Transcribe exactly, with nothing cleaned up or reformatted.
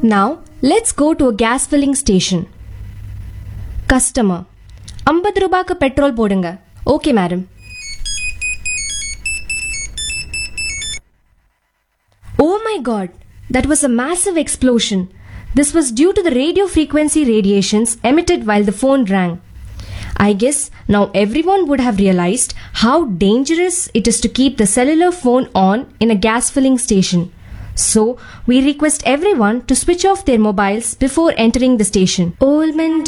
Now, let's go to a gas filling station. Customer. ஐம்பது ரூபாய்க்கு petrol போடுங்க. Okay, madam. Oh my god, that was a massive explosion. This was due to the radio frequency radiations emitted while the phone rang. I guess now everyone would have realized how dangerous it is to keep the cellular phone on in a gas filling station. So, we request everyone to switch off their mobiles before entering the station. Old men